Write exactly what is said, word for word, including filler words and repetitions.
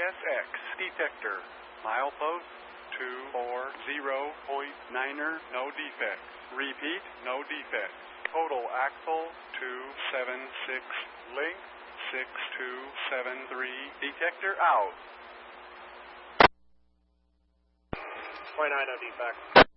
S X detector. Milepost two four zero point niner, no defects. Repeat, no defects. Total axle two seven six, length six two seven three, detector out. twenty-nine, no defects.